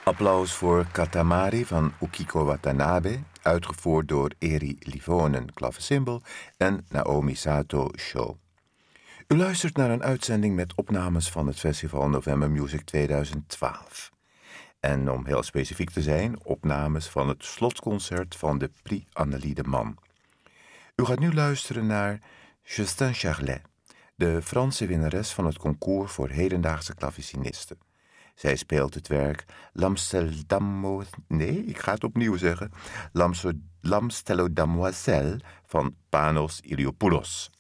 Applaus voor Katamari van Ukiko Watanabe, uitgevoerd door Eri Livonen, klavecimbal, en Naomi Sato, show. U luistert naar een uitzending met opnames van het festival November Music 2012. En om heel specifiek te zijn, opnames van het slotconcert van de Prix Annelie de Man. U gaat nu luisteren naar Justin Charlet, de Franse winnares van het concours voor hedendaagse clavecinisten. Zij speelt het werk L'Amstello Damoiselle van Panos Iliopoulos.